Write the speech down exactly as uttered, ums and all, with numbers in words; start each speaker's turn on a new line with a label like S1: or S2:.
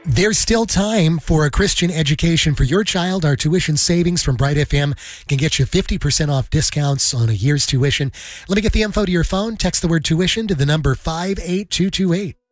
S1: There's still time for a Christian education for your child. Our tuition savings from Bright F M can get you fifty percent off discounts on a year's tuition. Let me get the info to your phone. Text the word tuition to the number five eight two two eight.